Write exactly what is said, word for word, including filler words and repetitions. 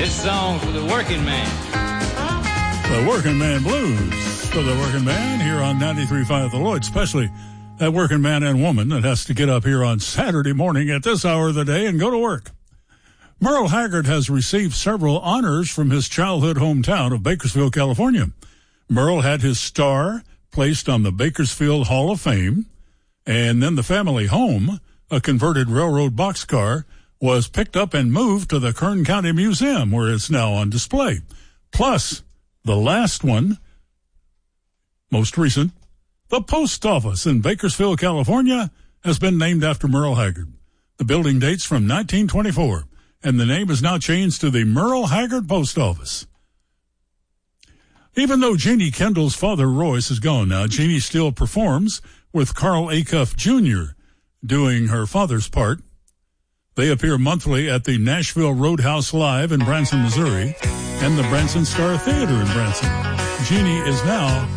This song's for the working man. The Working Man Blues for the working man here on ninety-three point five The Lloyd, especially that working man and woman that has to get up here on Saturday morning at this hour of the day and go to work. Merle Haggard has received several honors from his childhood hometown of Bakersfield, California. Merle had his star placed on the Bakersfield Hall of Fame, and then the family home, a converted railroad boxcar, was picked up and moved to the Kern County Museum, where it's now on display. Plus, the last one, most recent, the post office in Bakersfield, California, has been named after Merle Haggard. The building dates from nineteen twenty-four, and the name is now changed to the Merle Haggard Post Office. Even though Jeannie Kendall's father, Royce, is gone now, Jeannie still performs with Carl Acuff Junior doing her father's part. They appear monthly at the Nashville Roadhouse Live in Branson, Missouri, and the Branson Star Theater in Branson. Jeannie is now